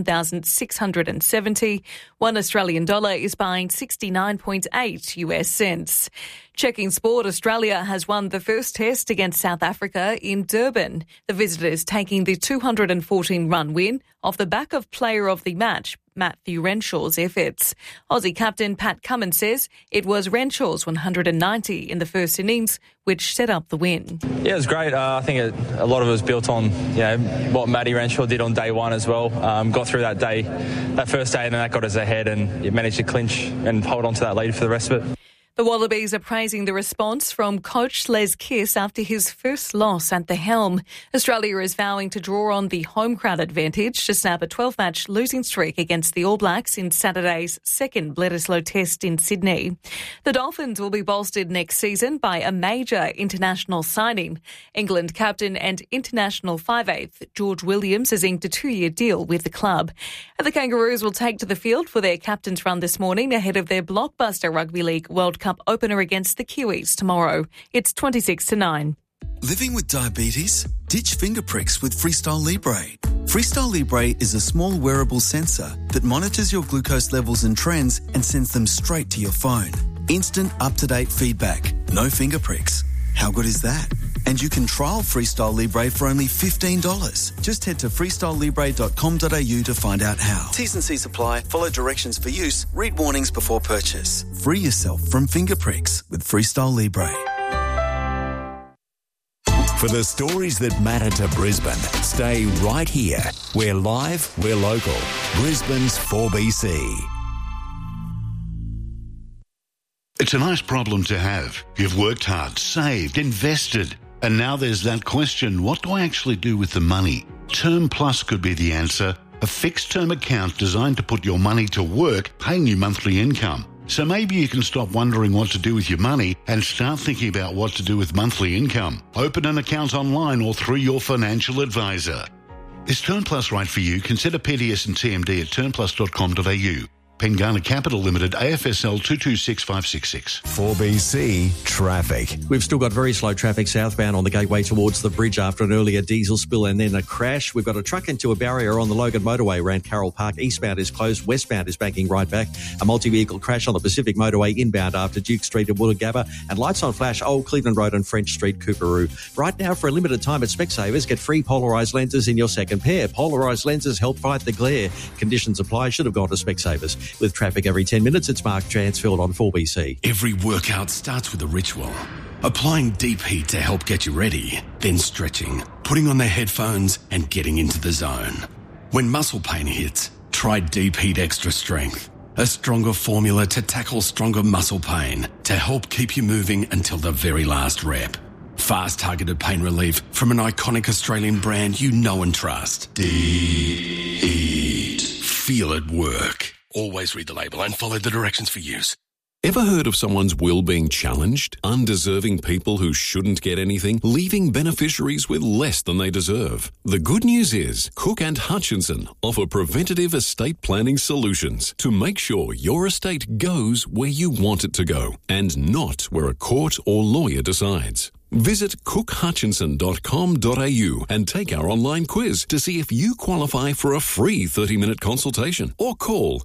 51,670. $1 Australian dollar is buying 69.8 US cents. Checking sport, Australia has won the first test against South Africa in Durban. The visitors taking the 214-run win off the back of player of the match, Matthew Renshaw's efforts. Aussie captain Pat Cummins says it was Renshaw's 190 in the first innings which set up the win. Yeah, it was great. I think a lot of it was built on what Matty Renshaw did on day one as well. Got through that first day, and then that got us ahead, and managed to clinch and hold on to that lead for the rest of it. The Wallabies are praising the response from coach Les Kiss after his first loss at the helm. Australia is vowing to draw on the home crowd advantage to snap a 12-match losing streak against the All Blacks in Saturday's second Bledisloe Test in Sydney. The Dolphins will be bolstered next season by a major international signing. England captain and international 5/8 George Williams has inked a 2-year deal with the club. And the Kangaroos will take to the field for their captain's run this morning ahead of their blockbuster Rugby League World Cup opener against the Kiwis tomorrow. It's 26-9. Living with diabetes? Ditch finger pricks with Freestyle Libre. Freestyle Libre is a small wearable sensor that monitors your glucose levels and trends and sends them straight to your phone. Instant, up-to-date feedback. No finger pricks. How good is that? And you can trial Freestyle Libre for only $15. Just head to freestylelibre.com.au to find out how. T's and C's apply. Follow directions for use. Read warnings before purchase. Free yourself from finger pricks with Freestyle Libre. For the stories that matter to Brisbane, stay right here. We're live, we're local. Brisbane's 4BC. It's a nice problem to have. You've worked hard, saved, invested, and now there's that question, what do I actually do with the money? Term Plus could be the answer, a fixed-term account designed to put your money to work, paying you monthly income. So maybe you can stop wondering what to do with your money and start thinking about what to do with monthly income. Open an account online or through your financial advisor. Is Term Plus right for you? Consider PDS and TMD at turnplus.com.au. Pengana Capital Limited, AFSL 226566. 4BC Traffic. We've still got very slow traffic southbound on the gateway towards the bridge after an earlier diesel spill and then a crash. We've got a truck into a barrier on the Logan motorway around Carroll Park. Eastbound is closed. Westbound is banking right back. A multi-vehicle crash on the Pacific motorway inbound after Duke Street at Woolloongabba. And lights on flash, Old Cleveland Road and French Street, Cooperoo. Right now, for a limited time at Specsavers, get free polarised lenses in your second pair. Polarised lenses help fight the glare. Conditions apply. Should have gone to Specsavers. With traffic every 10 minutes, it's Mark Transfield on 4BC. Every workout starts with a ritual. Applying deep heat to help get you ready, then stretching, putting on the headphones and getting into the zone. When muscle pain hits, try Deep Heat Extra Strength, a stronger formula to tackle stronger muscle pain to help keep you moving until the very last rep. Fast targeted pain relief from an iconic Australian brand you know and trust. Deep Heat. Feel it work. Always read the label and follow the directions for use. Ever heard of someone's will being challenged? Undeserving people who shouldn't get anything, leaving beneficiaries with less than they deserve. The good news is Cook and Hutchinson offer preventative estate planning solutions to make sure your estate goes where you want it to go and not where a court or lawyer decides. Visit cookhutchinson.com.au and take our online quiz to see if you qualify for a free 30-minute consultation or call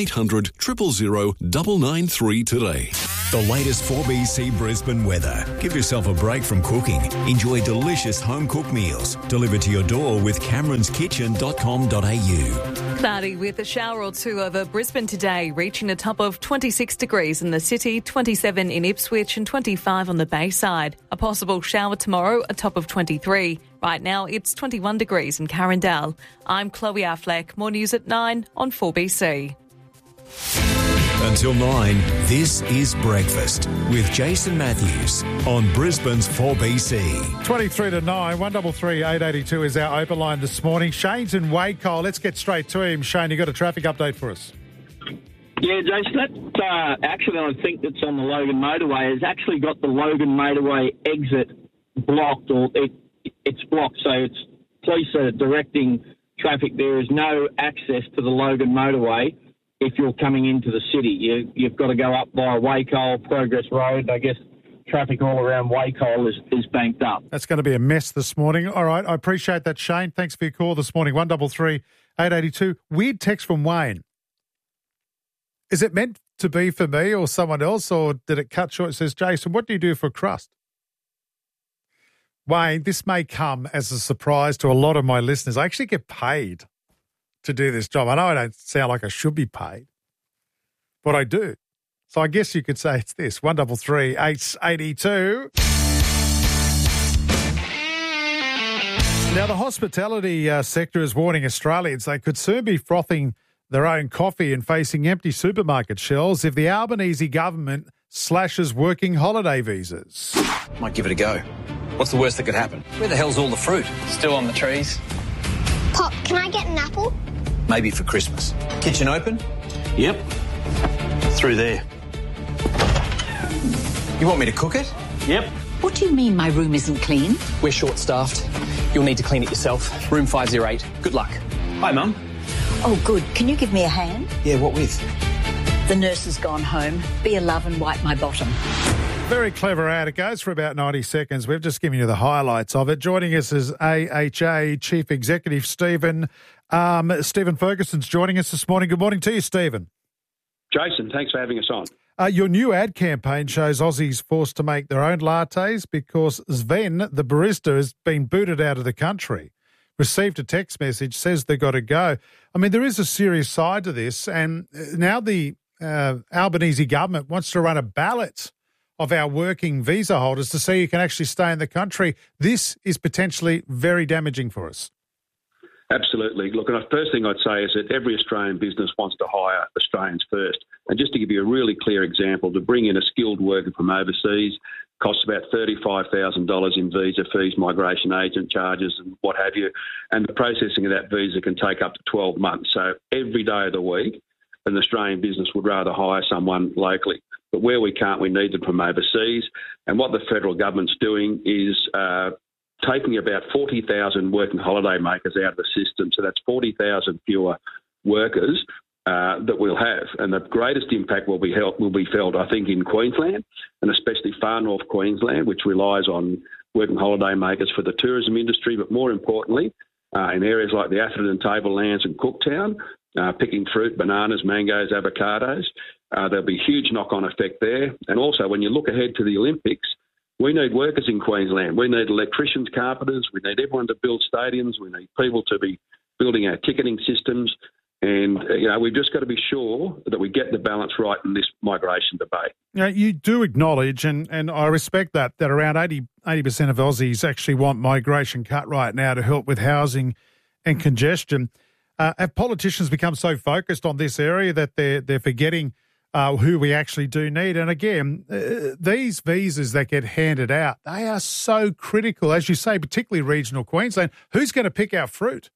1-800-000-993 today. The latest 4BC Brisbane weather. Give yourself a break from cooking. Enjoy delicious home-cooked meals delivered to your door with cameronskitchen.com.au. Cloudy with a shower or two over Brisbane today, reaching a top of 26 degrees in the city, 27 in Ipswich and 25 on the Bayside. A possible shower tomorrow, a top of 23. Right now, it's 21 degrees in Carindale. I'm Chloe Affleck. More news at 9 on 4BC. Until 9, this is Breakfast with Jason Matthews on Brisbane's 4BC. 23 to 9, 133 882 is our open line this morning. Shane's in Wacol. Let's get straight to him. Shane, you got a traffic update for us? Yeah, Jason, that accident I think that's on the Logan motorway has actually got the Logan motorway exit blocked, or it's blocked, so it's police are directing traffic. There is no access to the Logan motorway if you're coming into the city. You've got to go up via Wacol, Progress Road. I guess traffic all around Wacol is banked up. That's going to be a mess this morning. All right, I appreciate that, Shane. Thanks for your call this morning. 133 882. Weird text from Wayne. Is it meant to be for me or someone else, or did it cut short? It says, Jason, what do you do for crust? Wayne, this may come as a surprise to a lot of my listeners. I actually get paid to do this job. I know I don't sound like I should be paid, but I do. So I guess you could say it's this, 133 882. Now, the hospitality sector is warning Australians they could soon be frothing their own coffee and facing empty supermarket shelves if the Albanese government slashes working holiday visas. Might give it a go. What's the worst that could happen? Where the hell's all the fruit? Still on the trees. Pop, can I get an apple? Maybe for Christmas. Kitchen open? Yep. Through there. You want me to cook it? Yep. What do you mean my room isn't clean? We're short-staffed. You'll need to clean it yourself. Room 508. Good luck. Hi, Mum. Oh, good. Can you give me a hand? Yeah, what with? The nurse has gone home. Be a love and wipe my bottom. Very clever ad. It goes for about 90 seconds. We've just given you the highlights of it. Joining us is AHA Chief Executive Stephen Ferguson's joining us this morning. Good morning to you, Stephen. Jason, thanks for having us on. Your new ad campaign shows Aussies forced to make their own lattes because Sven, the barista, has been booted out of the country. Received a text message, says they've got to go. I mean, there is a serious side to this, and now the Albanese government wants to run a ballot of our working visa holders to see who can actually stay in the country. This is potentially very damaging for us. Absolutely. Look, and the first thing I'd say is that every Australian business wants to hire Australians first. And just to give you a really clear example, to bring in a skilled worker from overseas costs about $35,000 in visa fees, migration agent charges and what have you. And the processing of that visa can take up to 12 months. So every day of the week, an Australian business would rather hire someone locally. But where we can't, we need them from overseas. And what the federal government's doing is taking about 40,000 working holiday makers out of the system. So that's 40,000 fewer workers that we'll have. And the greatest impact will be felt, I think, in Queensland, and especially far north Queensland, which relies on working holiday makers for the tourism industry, but more importantly, in areas like the Atherton Tablelands and Cooktown, picking fruit, bananas, mangoes, avocados. There'll be a huge knock-on effect there. And also, when you look ahead to the Olympics, we need workers in Queensland. We need electricians, carpenters. We need everyone to build stadiums. We need people to be building our ticketing systems. And, we've just got to be sure that we get the balance right in this migration debate. Now, you do acknowledge, and I respect that around 80% of Aussies actually want migration cut right now to help with housing and congestion. Have politicians become so focused on this area that they're forgetting who we actually do need? And again, these visas that get handed out, they are so critical, as you say, particularly regional Queensland. Who's going to pick our fruit?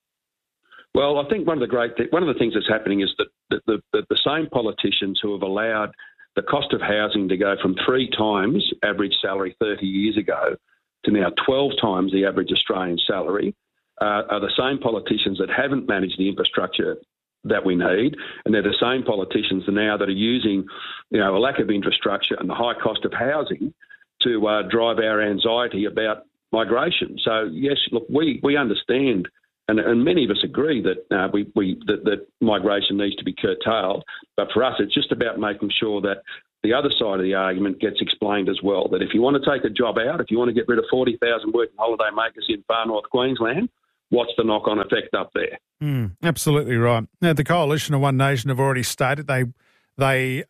Well, I think one of the things that's happening is that the same politicians who have allowed the cost of housing to go from 3 times average salary 30 years ago to now 12 times the average Australian salary are the same politicians that haven't managed the infrastructure that we need, and they're the same politicians now that are using, a lack of infrastructure and the high cost of housing to drive our anxiety about migration. So yes, look, we understand, and many of us agree that that migration needs to be curtailed. But for us, it's just about making sure that the other side of the argument gets explained as well. That if you want to take a job out, if you want to get rid of 40,000 working holiday makers in far north Queensland, what's the knock-on effect up there? Absolutely right. Now, the Coalition of One Nation have already stated they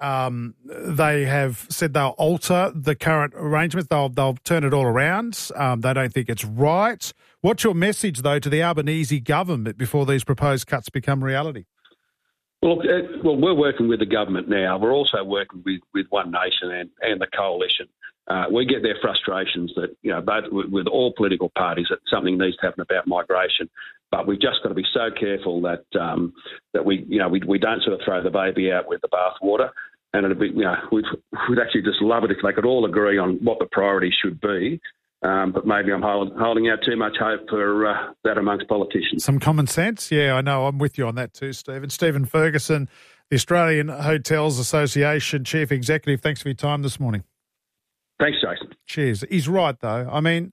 have said they'll alter the current arrangements. They'll turn it all around. They don't think it's right. What's your message, though, to the Albanese government before these proposed cuts become reality? Well, we're working with the government now. We're also working with One Nation and the Coalition. We get their frustrations that, both with all political parties, that something needs to happen about migration. But we've just got to be so careful that we don't sort of throw the baby out with the bathwater. And it'd be, we'd actually just love it if they could all agree on what the priorities should be. But maybe I'm holding out too much hope for that amongst politicians. Some common sense? Yeah, I know. I'm with you on that too, Stephen. Stephen Ferguson, the Australian Hotels Association Chief Executive. Thanks for your time this morning. Thanks, Jason. Cheers. He's right, though. I mean,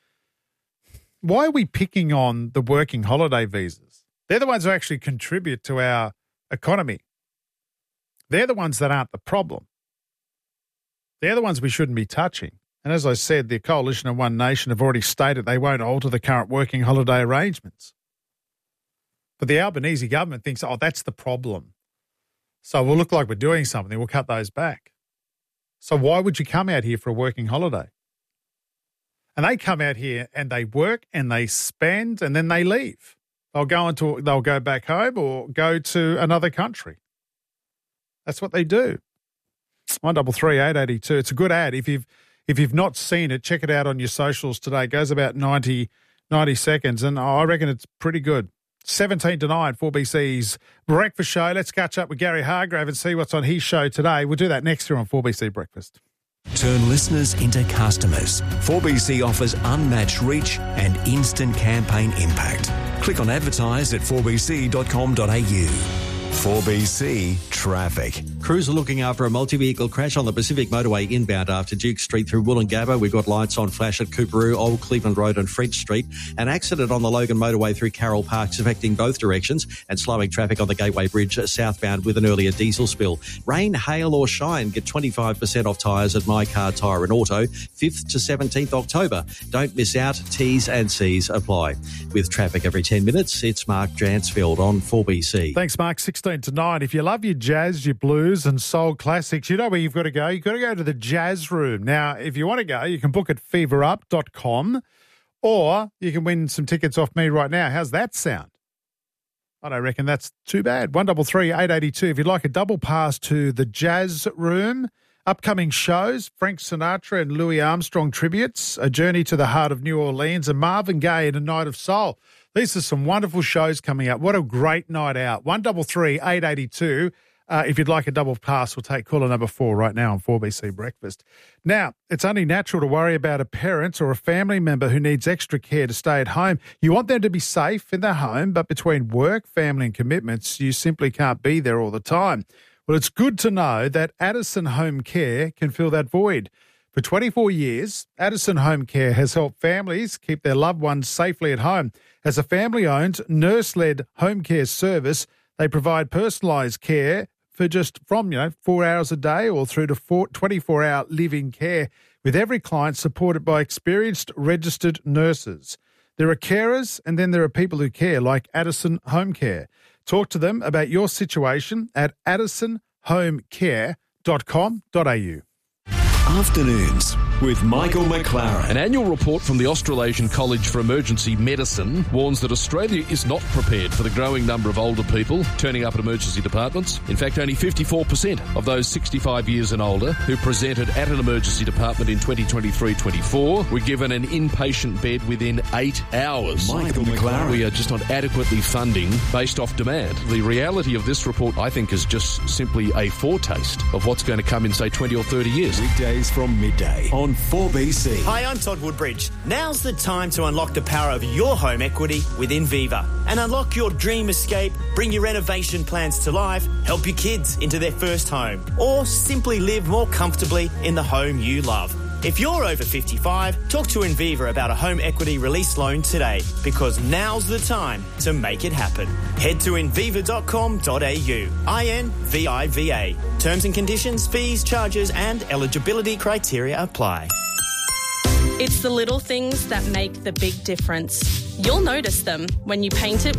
why are we picking on the working holiday visas? They're the ones who actually contribute to our economy. They're the ones that aren't the problem. They're the ones we shouldn't be touching. And as I said, the Coalition of One Nation have already stated they won't alter the current working holiday arrangements. But the Albanese government thinks, that's the problem. So we'll look like we're doing something. We'll cut those back. So why would you come out here for a working holiday? And they come out here and they work and they spend and then they leave. They'll go back home or go to another country. That's what they do. 133 882. It's a good ad. If you've not seen it, check it out on your socials today. It goes about 90 seconds, and I reckon it's pretty good. 17 to 9, 4BC's Breakfast Show. Let's catch up with Gary Hargrave and see what's on his show today. We'll do that next year on 4BC Breakfast. Turn listeners into customers. 4BC offers unmatched reach and instant campaign impact. Click on advertise at 4bc.com.au. 4BC Traffic. Crews are looking after a multi-vehicle crash on the Pacific Motorway inbound after Duke Street through Wollongabba. We've got lights on flash at Cooperoo, Old Cleveland Road and French Street. An accident on the Logan Motorway through Carroll Parks affecting both directions and slowing traffic on the Gateway Bridge southbound with an earlier diesel spill. Rain, hail or shine, get 25% off tyres at My Car Tyre and Auto, 5th to 17th October. Don't miss out. T's and C's apply. With traffic every 10 minutes, it's Mark Jansfield on 4BC. Thanks, Mark. 16 to 9. If you love your jazz, your blues and soul classics, you know where you've got to go. You've got to go to the Jazz Room. Now, if you want to go, you can book at feverup.com or you can win some tickets off me right now. How's that sound? I don't reckon that's too bad. 133 882. If you'd like a double pass to the Jazz Room, upcoming shows, Frank Sinatra and Louis Armstrong tributes, A Journey to the Heart of New Orleans, and Marvin Gaye and A Night of Soul. These are some wonderful shows coming up. What a great night out. 133 882. If you'd like a double pass, we'll take caller number 4 right now on 4BC Breakfast. Now, it's only natural to worry about a parent or a family member who needs extra care to stay at home. You want them to be safe in their home, but between work, family and commitments, you simply can't be there all the time. Well, it's good to know that Addison Home Care can fill that void. For 24 years, Addison Home Care has helped families keep their loved ones safely at home. As a family-owned, nurse-led home care service, they provide personalised care for just from 4 hours a day or through to 24-hour live-in care, with every client supported by experienced registered nurses. There are carers and then there are people who care, like Addison Home Care. Talk to them about your situation at addisonhomecare.com.au. Afternoons with Michael McLaren. An annual report from the Australasian College for Emergency Medicine warns that Australia is not prepared for the growing number of older people turning up at emergency departments. In fact, only 54% of those 65 years and older who presented at an emergency department in 2023-24 were given an inpatient bed within 8 hours. Michael McLaren. We are just not adequately funding based off demand. The reality of this report, I think, is just simply a foretaste of what's going to come in, say, 20 or 30 years. Weekdays from midday on 4BC. Hi, I'm Todd Woodbridge. Now's the time to unlock the power of your home equity with Inviva and unlock your dream escape, bring your renovation plans to life, help your kids into their first home, or simply live more comfortably in the home you love. If you're over 55, talk to Inviva about a home equity release loan today, because now's the time to make it happen. Head to inviva.com.au. INVIVA. Terms and conditions, fees, charges and eligibility criteria apply. It's the little things that make the big difference. You'll notice them when you paint it